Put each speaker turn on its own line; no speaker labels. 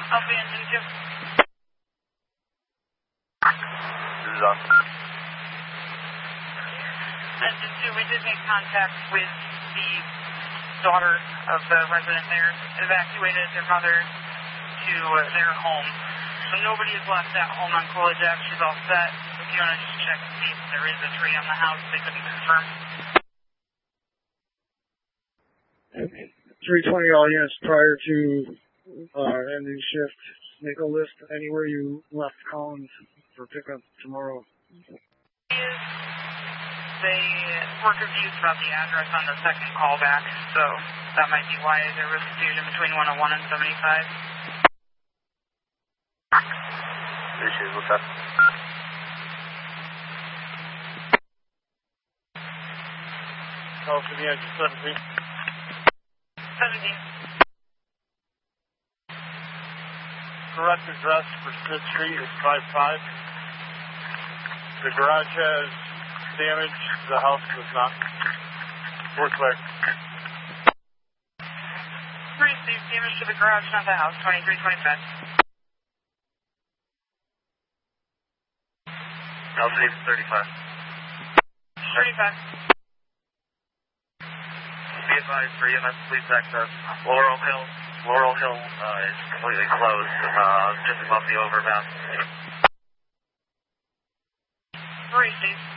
Alpha Engine 2.
This is on.
Engine 2, we did make contact with the daughter of the resident there, evacuated their mother to their home. So nobody is left at home on Coolidge Ave. She's all set. If you want to just check to see if there is a tree on the house, they couldn't confirm.
320 all units prior to ending shift. Make a list anywhere you left Collins for pickup tomorrow.
They were confused about the address on the second callback, so that might be why there was confusion between 101 and 75.
Issues, what's up?
Call for the engine 17.
17.
Correct address for Smith Street is 55. The garage has damage. The house does not. We're clear.
Received damage to the garage, not the house. 2325.
I'll see 35.
35.
Be advised for EMS police access. Laurel Hill is completely closed, just above the overpass.
Received.